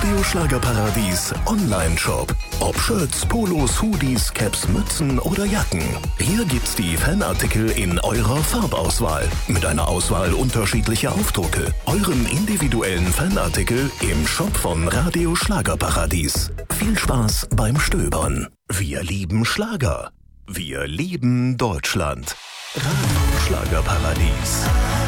Radio Schlagerparadies Online-Shop. Ob Shirts, Polos, Hoodies, Caps, Mützen oder Jacken. Hier gibt's die Fanartikel in eurer Farbauswahl. Mit einer Auswahl unterschiedlicher Aufdrucke. Euren individuellen Fanartikel im Shop von Radio Schlagerparadies. Viel Spaß beim Stöbern. Wir lieben Schlager. Wir lieben Deutschland. Radio Schlagerparadies.